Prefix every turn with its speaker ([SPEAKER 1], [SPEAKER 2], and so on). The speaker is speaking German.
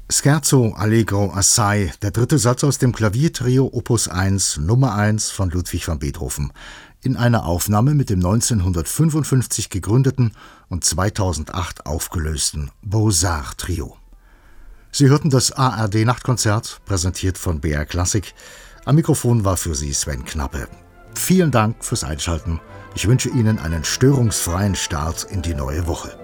[SPEAKER 1] Scherzo allegro assai, der dritte Satz aus dem Klaviertrio Opus 1 Nummer 1 von Ludwig van Beethoven, in einer Aufnahme mit dem 1955 gegründeten und 2008 aufgelösten Beaux-Arts Trio. Sie hörten das ARD-Nachtkonzert, präsentiert von BR Classic. Am Mikrofon war für Sie Sven Knappe. Vielen Dank fürs Einschalten. Ich wünsche Ihnen einen störungsfreien Start in die neue Woche.